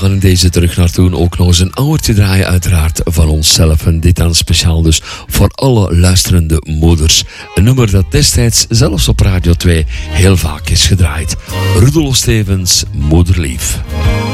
gaan in deze terug naartoe ook nog eens een oudertje draaien, uiteraard van onszelf. En dit dan speciaal dus voor alle luisterende moeders. Een nummer dat destijds zelfs op Radio 2 heel vaak is gedraaid. Rudolf Stevens, Moederlief.